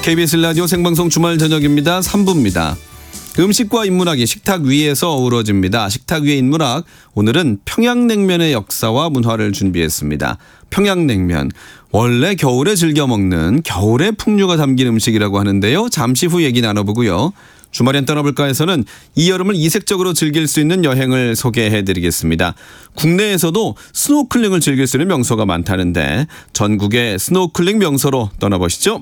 KBS 라디오 생방송 주말 저녁입니다. 3부입니다. 음식과 인문학이 식탁 위에서 어우러집니다. 식탁 위의 인문학, 오늘은 평양냉면의 역사와 문화를 준비했습니다. 평양냉면, 원래 겨울에 즐겨 먹는 겨울의 풍류가 담긴 음식이라고 하는데요. 잠시 후 얘기 나눠보고요. 주말엔 떠나볼까에서는 이 여름을 이색적으로 즐길 수 있는 여행을 소개해드리겠습니다. 국내에서도 스노클링을 즐길 수 있는 명소가 많다는데 전국의 스노클링 명소로 떠나보시죠.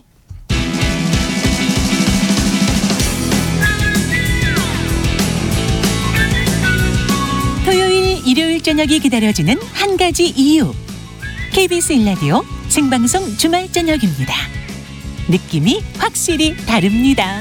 토요일, 일요일 저녁이 기다려지는 한 가지 이유. KBS 1라디오 생방송 주말 저녁입니다. 느낌이 확실히 다릅니다.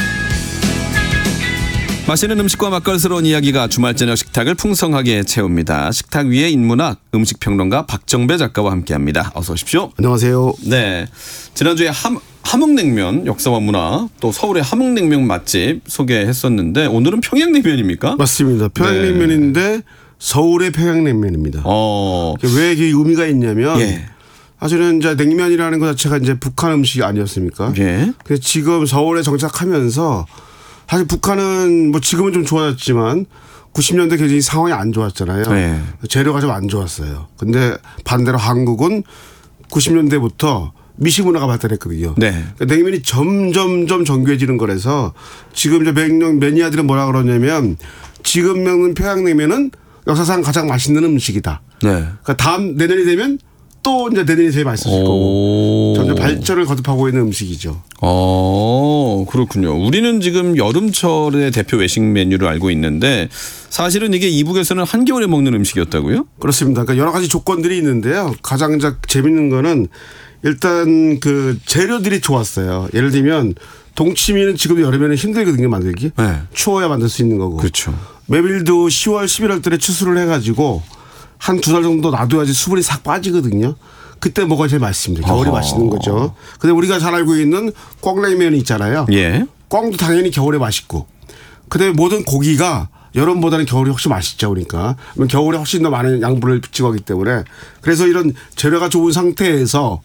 맛있는 음식과 맛깔스러운 이야기가 주말 저녁 식탁을 풍성하게 채웁니다. 식탁 위의 인문학, 음식평론가 박정배 작가와 함께합니다. 어서 오십시오. 안녕하세요. 네, 지난주에 함흥냉면 역사와 문화, 또 서울의 함흥냉면 맛집 소개했었는데 오늘은 평양냉면입니까? 맞습니다. 평양냉면인데 네. 서울의 평양냉면입니다. 왜 이게 의미가 있냐면 사실은 이제 냉면이라는 것 자체가 이제 북한 음식이 아니었습니까? 그래서 지금 서울에 정착하면서 사실 북한은 뭐 지금은 좀 좋아졌지만 90년대 굉장히 상황이 안 좋았잖아요. 재료가 좀 안 좋았어요. 근데 반대로 한국은 90년대부터 미식 문화가 발달했거든요. 그러니까 냉면이 점점점 정교해지는 거라서 지금 이제 매니아들은 뭐라 그러냐면 지금 먹는 평양냉면은 역사상 가장 맛있는 음식이다. 그러니까 다음 내년이 되면 또 이제 내년이 제일 맛있어질 거고 점점 발전을 거듭하고 있는 음식이죠. 그렇군요. 우리는 지금 여름철의 대표 외식 메뉴를 알고 있는데 사실은 이게 이북에서는 한겨울에 먹는 음식이었다고요? 그렇습니다. 그러니까 여러 가지 조건들이 있는데요. 가장 재밌는 거는 일단 그 재료들이 좋았어요. 예를 들면 동치미는 지금 여름에는 힘들거든요, 만들기. 추워야 만들 수 있는 거고. 그렇죠. 메밀도 10월, 11월 달에 추수를 해가지고 한 2달 정도 놔둬야지 수분이 싹 빠지거든요. 그때 뭐가 제일 맛있습니다. 겨울이 맛있는 거죠. 근데 우리가 잘 알고 있는 꽝냉면이 있잖아요. 꽝도 당연히 겨울에 맛있고. 근데 모든 고기가 여름보다는 겨울이 훨씬 맛있죠. 그러니까. 겨울에 훨씬 더 많은 양분을 비치고 하기 때문에. 그래서 이런 재료가 좋은 상태에서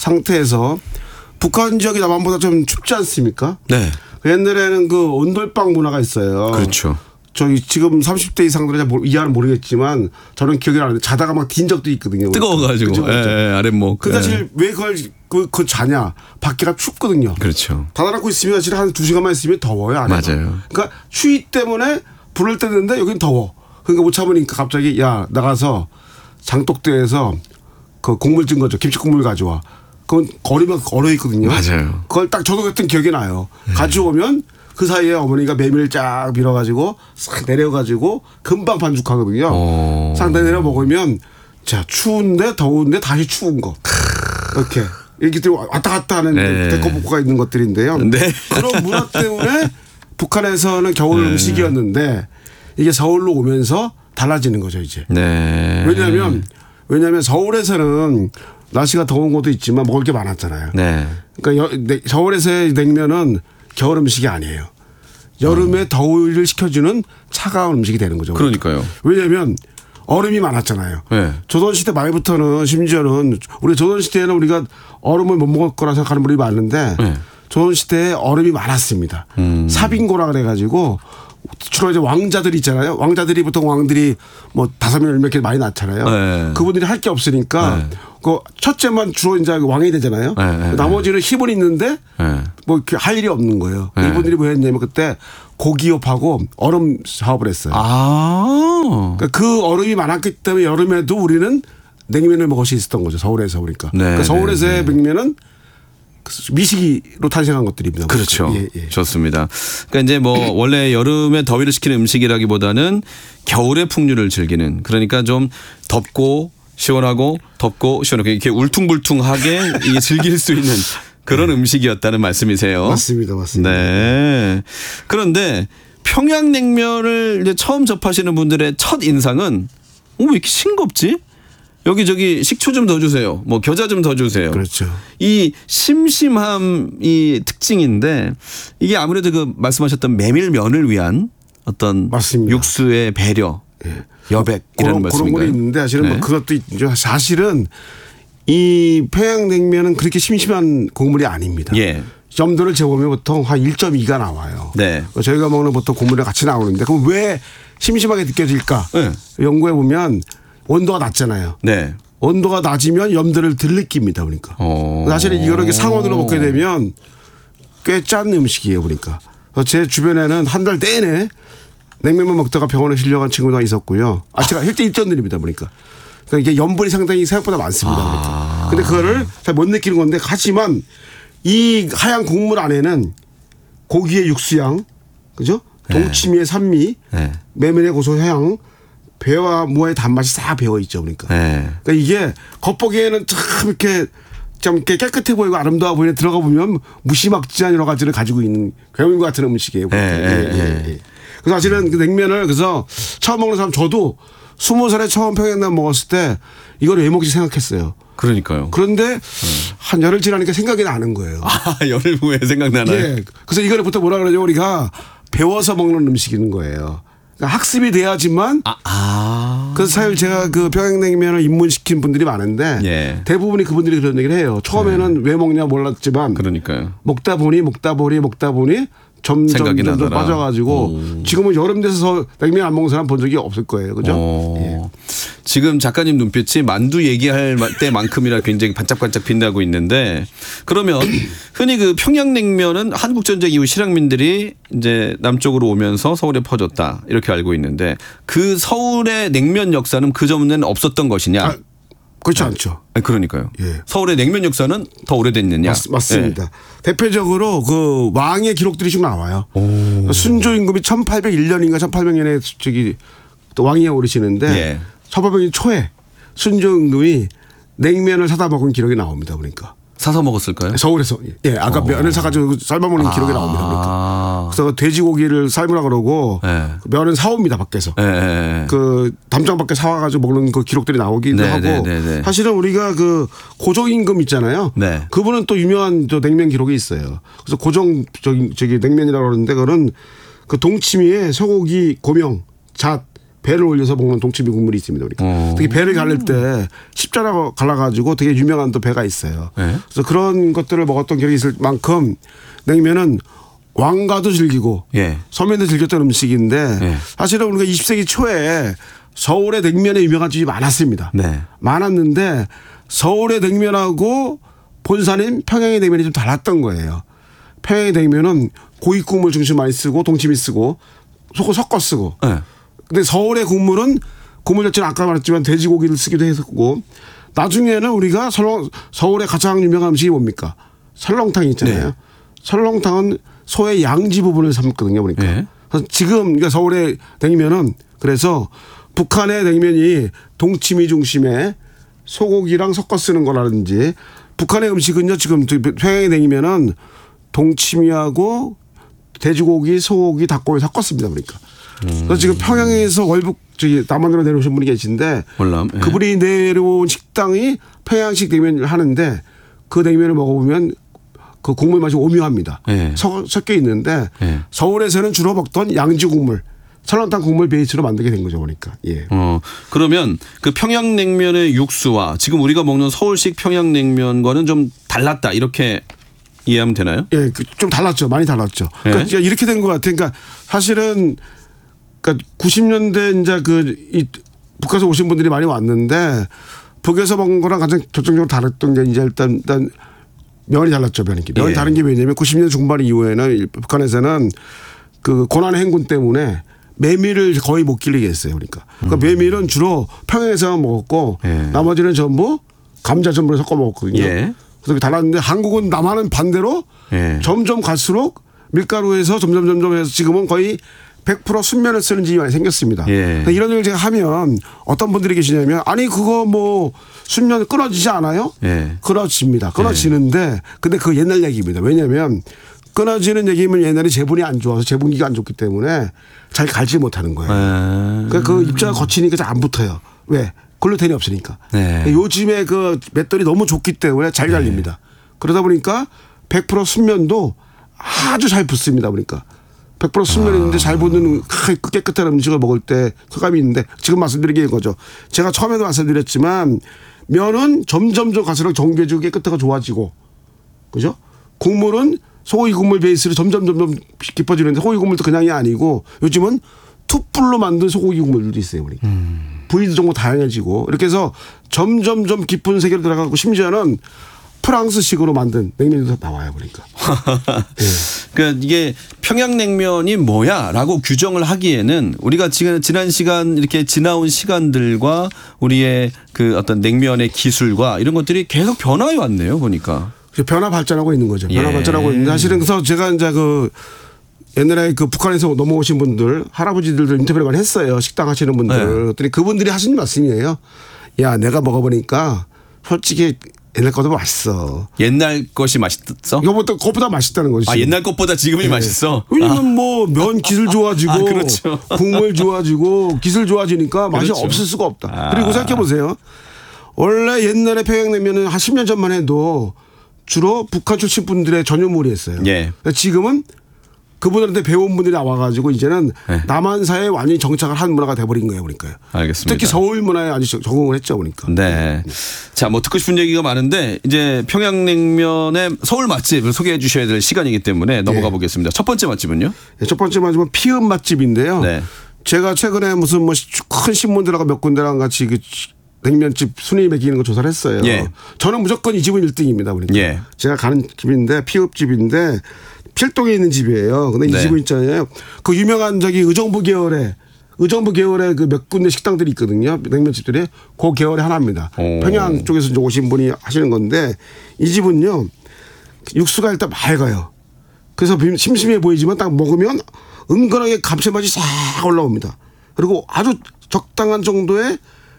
북한 지역이 남한보다 좀 춥지 않습니까? 옛날에는 그 온돌방 문화가 있어요. 그렇죠. 저희 지금 30대 이상들은 이해는 모르겠지만 저는 기억이 나는데 자다가 막 딘 적도 있거든요. 뜨거워가지고. 아랫목. 그 사실 왜 그걸 그 자냐. 밖에가 춥거든요. 그렇죠. 닫아놓고 있으면 사실 한 2시간만 있으면 더워요. 아래가. 맞아요. 그러니까 추위 때문에 불을 떼는데 여긴 더워. 그러니까 못 참으니까 갑자기 야 나가서 장독대에서 그 국물 찐 거죠. 김치 국물 가져와. 그건 거리만 얼어 있거든요. 맞아요. 그걸 딱 저도 그랬던 기억이 나요. 가져오면 그 사이에 어머니가 메밀 쫙 밀어가지고 싹 내려가지고 금방 반죽하거든요. 싹 내려 먹으면 자 추운데 더운데 다시 추운 거 이렇게 왔다 갔다 하는 데코복고가 있는 것들인데요. 그런 문화 때문에 북한에서는 겨울 음식이었는데 이게 서울로 오면서 달라지는 거죠 이제. 왜냐하면 서울에서는 날씨가 더운 것도 있지만 먹을 게 많았잖아요. 그러니까 서울에서의 냉면은 겨울 음식이 아니에요. 여름에 더위를 식혀주는 차가운 음식이 되는 거죠. 그러니까요. 왜냐하면 얼음이 많았잖아요. 조선시대 말부터는 심지어는 우리 조선시대에는 우리가 얼음을 못 먹을 거라 생각하는 분이 많은데 조선시대에 얼음이 많았습니다. 사빈고라 그래가지고 주로 이제 왕자들 있잖아요. 왕자들이 보통 왕들이 뭐 5명 10명 많이 낳잖아요. 그분들이 할 게 없으니까 그 첫째만 주로 이제 왕이 되잖아요. 나머지는 힘은 있는데 뭐 이렇게 할 일이 없는 거예요. 이분들이 뭐 했냐면 그때 고기업하고 얼음 사업을 했어요. 그러니까 그 얼음이 많았기 때문에 여름에도 우리는 냉면을 먹을 수 있었던 거죠. 서울에서 그러니까. 그러니까 서울에서의 냉면은 미식으로 탄생한 것들입니다. 그렇죠. 좋습니다. 그러니까 이제 뭐 원래 여름에 더위를 식히는 음식이라기보다는 겨울의 풍류를 즐기는, 그러니까 좀 덥고 시원하고 덥고 시원하고 이렇게 울퉁불퉁하게 이게 즐길 수 있는 그런 음식이었다는 말씀이세요. 맞습니다. 그런데 평양냉면을 이제 처음 접하시는 분들의 첫 인상은 왜 이렇게 싱겁지? 여기저기 식초 좀 더 주세요. 뭐 겨자 좀 더 주세요. 그렇죠. 이 심심함이 특징인데 이게 아무래도 그 말씀하셨던 메밀면을 위한 어떤 맞습니다. 육수의 배려, 여백이라는 말씀인가요? 그런 거 있는데 사실은 뭐 그것도 있죠. 사실은 이 평양냉면은 그렇게 심심한 국물이 아닙니다. 염도를 재보면 보통 한 1.2가 나와요. 네. 저희가 먹는 보통 국물에 같이 나오는데 그럼 왜 심심하게 느껴질까? 네. 연구해 보면 온도가 낮잖아요. 네. 온도가 낮으면 염도를 덜 느낍니다. 그러니까. 사실은 이렇게 상온으로 먹게 되면 꽤 짠 음식이에요. 그러니까. 제 주변에는 한 달 내내 냉면만 먹다가 병원에 실려간 친구가 있었고요. 제가 혈대 입전들입니다. 보니까. 그러니까 이게 염분이 상당히 생각보다 많습니다. 그러니까. 근데 그거를 잘 못 느끼는 건데 하지만 이 하얀 국물 안에는 고기의 육수향, 그죠? 동치미의 산미, 메밀의 고소향, 배와 무의 단맛이 싹 배어 있죠. 그러니까. 그러니까 이게 겉보기에는 참 이렇게 좀 깨끗해 보이고 아름다워 보이는데 들어가 보면 무시막지한 여러 가지를 가지고 있는 괴물과 같은 음식이에요. 그래서 사실은 그 냉면을 그래서 처음 먹는 사람 저도 20살에 처음 평양냉면 먹었을 때 이걸 왜 먹지 생각했어요. 그러니까요. 그런데 한 열흘 지나니까 생각이 나는 거예요. 열흘 후에 생각나나요? 예. 그래서 이거를 보통 뭐라 그러죠? 우리가 배워서 먹는 음식인 거예요. 그러니까 학습이 돼야지만. 그래서 사실 제가 그 평양냉면을 입문시킨 분들이 많은데 대부분이 그분들이 그런 얘기를 해요. 처음에는 왜 먹냐 몰랐지만. 그러니까요. 먹다 보니 점점 빠져가지고 지금은 여름 돼서 냉면 안 먹는 사람 본 적이 없을 거예요. 그죠? 예. 지금 작가님 눈빛이 만두 얘기할 때만큼이나 굉장히 반짝반짝 빛나고 있는데 그러면 흔히 그 평양냉면은 한국전쟁 이후 실향민들이 이제 남쪽으로 오면서 서울에 퍼졌다 이렇게 알고 있는데 그 서울의 냉면 역사는 그 전에는 없었던 것이냐? 그렇지 않죠. 그러니까요. 예. 서울의 냉면 역사는 더 오래됐느냐? 맞습니다. 예. 대표적으로 그 왕의 기록들이 지금 나와요. 순조 임금이 1801년인가 1800년에 저기 또 왕위에 오르시는데 1800년 초에 순조 임금이 냉면을 사다 먹은 기록이 나옵니다. 그러니까. 사서 먹었을까요? 서울에서. 예, 아까 면을 사가지고 삶아먹는 기록이 나옵니다. 그러니까. 그래서 돼지고기를 삶으라 그러고 면은 사옵니다. 밖에서. 그 담장 밖에 사와가지고 먹는 그 기록들이 나오기도 하고. 사실은 우리가 그 고종임금 있잖아요. 그분은 또 유명한 또 냉면 기록이 있어요. 그래서 고종 저기 냉면이라고 그러는데 그거는 그 동치미에 소고기, 고명, 잣, 배를 올려서 먹는 동치미 국물이 있습니다. 그러니까 특히 배를 갈릴 때 십자로 갈라가지고 되게 유명한 또 배가 있어요. 그래서 그런 것들을 먹었던 기억이 있을 만큼 냉면은 왕가도 즐기고 서민도 즐겼던 음식인데 사실은 우리가 20세기 초에 서울의 냉면에 유명한 집이 많았습니다. 많았는데 서울의 냉면하고 본산인 평양의 냉면이 좀 달랐던 거예요. 평양의 냉면은 고기 국물 중심 많이 쓰고 동치미 쓰고 소금 섞어 쓰고 근데 서울의 국물은 국물 자체는 아까 말했지만 돼지고기를 쓰기도 했었고 나중에는 우리가 서울의 가장 유명한 음식이 뭡니까? 설렁탕이 있잖아요. 설렁탕은 소의 양지 부분을 삶거든요. 그러니까. 그래서 지금 그러니까 서울의 냉면은 그래서 북한의 냉면이 동치미 중심의 소고기랑 섞어 쓰는 거라든지 북한의 음식은요 지금 평양의 냉면은 동치미하고 돼지고기, 소고기, 닭고기 섞었습니다. 그러니까. 그래서 지금 평양에서 월북 저기 남한으로 내려오신 분이 계신데 그분이 내려온 식당이 평양식 냉면을 하는데 그 냉면을 먹어보면 그 국물 맛이 오묘합니다. 섞여 있는데 서울에서는 주로 먹던 양지 국물, 설렁탕 국물 베이스로 만들게 된 거죠. 그러니까. 그러면 그 평양냉면의 육수와 지금 우리가 먹는 서울식 평양냉면과는 좀 달랐다 이렇게 이해하면 되나요? 예, 좀 달랐죠. 많이 달랐죠. 그러니까 이렇게 된 것 같아요. 그러니까 사실은 그러니까 90년대 이제 이 북에서 오신 분들이 많이 왔는데 북에서 먹은 거랑 가장 결정적으로 다랐던 게 이제 일단 면이 달랐죠. 면이 다른 게 왜냐면 90년 중반 이후에는 북한에서는 그 고난의 행군 때문에 메밀을 거의 못 길리게 했어요. 그러니까 메밀은 주로 평양에서만 먹었고 나머지는 전부 감자 전분을 섞어 먹었거든요. 그래서 달랐는데 한국은 남한은 반대로 점점 갈수록 밀가루에서 점점 해서 지금은 거의 100% 순면을 쓰는 집이 많이 생겼습니다. 이런 얘기를 제가 하면 어떤 분들이 계시냐면 아니 그거 뭐 순면 끊어지지 않아요? 끊어집니다. 끊어지는데 근데 그거 옛날 얘기입니다. 왜냐하면 끊어지는 얘기면 옛날에 제분이 안 좋아서 제분기가 안 좋기 때문에 잘 갈지 못하는 거예요. 그러니까 그 입자가 거치니까 잘 안 붙어요. 왜? 글루텐이 없으니까. 요즘에 그 맷돌이 너무 좋기 때문에 잘 갈립니다. 그러다 보니까 100% 순면도 아주 잘 붙습니다. 그러니까. 100% 순면인데 잘 붙는 깨끗한 음식을 먹을 때 소감이 있는데 지금 말씀드리게 된 거죠. 제가 처음에도 말씀드렸지만 면은 점점 갈수록 정제주 깨끗하고 좋아지고 그죠? 국물은 소고기 국물 베이스로 점점 깊어지는데 소고기 국물도 그냥이 아니고 요즘은 툭불로 만든 소고기 국물들도 있어요. 그러니까. 부위도 정말 다양해지고 이렇게 해서 점점 깊은 세계로 들어가고 심지어는 프랑스식으로 만든 냉면도 나와요. 그러니까. 네. 그러니까 이게 평양냉면이 뭐야라고 규정을 하기에는 우리가 지난 시간 이렇게 지나온 시간들과 우리의 그 어떤 냉면의 기술과 이런 것들이 계속 변화해 왔네요. 보니까. 변화 발전하고 있는 거죠. 변화 발전하고 있는데 사실은 그래서 제가 이제 그 옛날에 그 북한에서 넘어오신 분들 할아버지들도 인터뷰를 많이 했어요. 식당 하시는 분들. 그랬더니 그분들이 하시는 말씀이에요. 야 내가 먹어보니까 솔직히 옛날 것도 맛있어. 옛날 것이 맛있어? 그것보다 맛있다는 거지. 아 옛날 것보다 지금이 맛있어? 왜냐면 뭐 면 기술 좋아지고 그렇죠. 국물 좋아지고 기술 좋아지니까 맛이 그렇죠. 없을 수가 없다. 그리고 생각해 보세요. 원래 옛날에 평양냉면은 한 10년 전만 해도 주로 북한 출신 분들의 전유물이었어요. 예. 지금은 그분들한테 배운 분들이 나와가지고 이제는 남한사에 완전히 정착을 한 문화가 돼버린 거예요. 그러니까요. 알겠습니다. 특히 서울 문화에 아주 적응을 했죠. 그러니까. 네. 자, 뭐 듣고 싶은 얘기가 많은데 이제 평양냉면의 서울 맛집을 소개해 주셔야 될 시간이기 때문에 넘어가 보겠습니다. 첫 번째 맛집은요? 네, 첫 번째 맛집은 피읍 맛집인데요. 네. 제가 최근에 무슨 뭐 큰 신문들하고 몇 군데랑 같이 그 냉면집 순위 매기는 거 조사를 했어요. 예. 저는 무조건 이 집은 1등입니다. 그러니까. 예. 제가 가는 집인데 피읍집인데 필동에 있는 집이에요. 근데 이 집은 있잖아요. 그 유명한 저기 의정부 계열의 그 몇 군데 식당들이 있거든요. 냉면집들이 그 계열의 하나입니다. 평양 쪽에서 이제 오신 분이 하시는 건데 이 집은요 육수가 일단 맑아요. 그래서 심심해 보이지만 딱 먹으면 은근하게 감칠맛이 싹 올라옵니다. 그리고 아주 적당한 정도의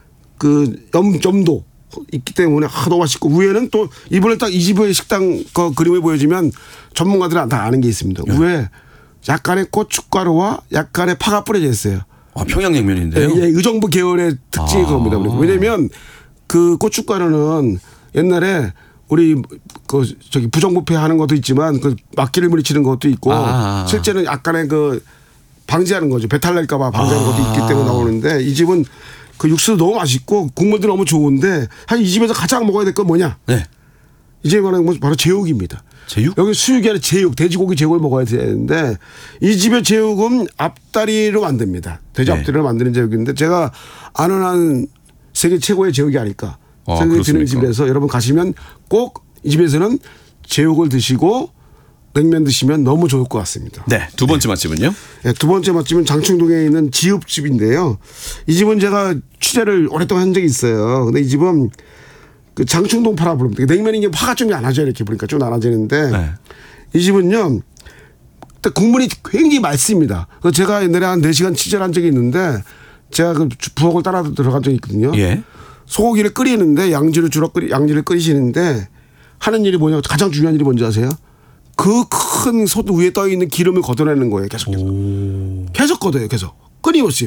그 염도 있기 때문에 너무 맛있고 위에는 또 이번에 딱 이 집의 식당 그 그림을 보여주면 전문가들은 다 아는 게 있습니다. 위에 약간의 고춧가루와 약간의 파가 뿌려져 있어요. 아, 평양냉면인데요? 예, 의정부 계열의 특징이 그겁니다. 왜냐면 그 고춧가루는 옛날에 우리 그 저기 부정부패 하는 것도 있지만 그 막기를 물리치는 것도 있고 실제는 약간의 그 방지하는 거죠. 배탈 날까봐 방지하는 것도 있기 때문에 나오는데 이 집은 그 육수도 너무 맛있고 국물도 너무 좋은데 사실 이 집에서 가장 먹어야 될 건 뭐냐? 네. 이 집에 말하는 건 바로 제육입니다. 제육? 여기 수육이 아니라 제육, 돼지고기 제육을 먹어야 되는데 이 집의 제육은 앞다리로 만듭니다. 돼지 앞다리로 만드는 제육인데 제가 아는 한 세계 최고의 제육이 아닐까 생각이 드는 집에서 여러분 가시면 꼭 이 집에서는 제육을 드시고 냉면 드시면 너무 좋을 것 같습니다. 네. 두 번째 맛집은요? 네, 두 번째 맛집은 장충동에 있는 지읍집인데요. 이 집은 제가 취재를 오랫동안 한 적이 있어요. 근데 이 집은 그 장충동 파라 부릅니다. 냉면이 이게 화가 좀 나눠져요. 이렇게 보니까 좀 나눠지는데 이 집은요. 국물이 굉장히 맑습니다. 제가 옛날에 한 4시간 취재를 한 적이 있는데 제가 그 부엌을 따라 들어간 적이 있거든요. 예. 소고기를 끓이는데 양지를 끓이시는데 하는 일이 뭐냐 가장 중요한 일이 뭔지 아세요? 그 큰 솥 위에 떠 있는 기름을 걷어내는 거예요. 계속 걷어요. 계속 끊임없이.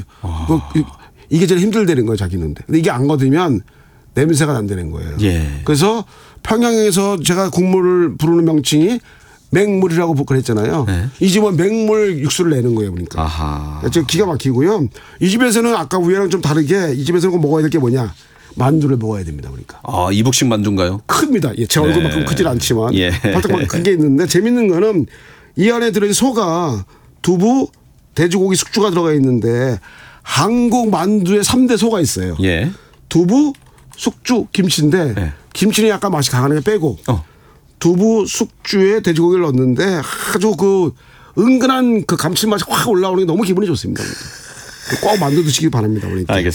이게 제일 힘들다는 거예요. 자기는. 근데 이게 안 걷으면 냄새가 난다는 거예요. 예. 그래서 평양에서 제가 국물을 부르는 명칭이 맹물이라고 그랬잖아요. 네. 이 집은 맹물 육수를 내는 거예요. 그러니까. 기가 막히고요. 이 집에서는 아까 위에랑 좀 다르게 이 집에서는 꼭 먹어야 될 게 뭐냐. 만두를 먹어야 됩니다. 그러니까. 아, 이북식 만두인가요? 큽니다. 예, 제 얼굴만큼 크질 않지만 발딱발딱 큰 게 있는데 재밌는 거는 이 안에 들어있는 소가 두부, 돼지고기 숙주가 들어가 있는데 한국 만두의 3대 소가 있어요. 예. 두부, 숙주, 김치인데 김치는 약간 맛이 강한 게 빼고 두부, 숙주에 돼지고기를 넣었는데 아주 그 은근한 그 감칠맛이 확 올라오는 게 너무 기분이 좋습니다. 꼭 만두 드시기 바랍니다. 그러니까. 알겠습니다.